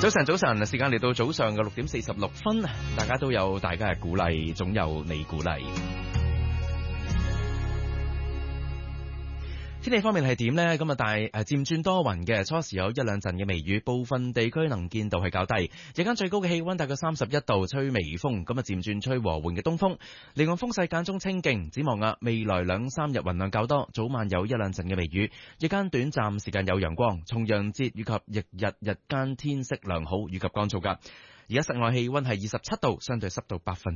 早晨，時間嚟到早上嘅6:46，大家都有大家嘅鼓勵，總有你鼓勵。天氣方面係點呢？今日漸轉多雲嘅，初時有一兩陣嘅微雨，部分地區能見度係較低。日間最高嘅氣溫大概31度，吹微風，咁漸轉吹和緩嘅東風。離岸風勢間中清勁。展望未來2-3日雲量較多，早晚有一兩陣嘅微雨，日間短暫時間有陽光。重陽節以及翌日日間天色良好以及乾燥㗎。而家室外氣溫係27度，相對濕度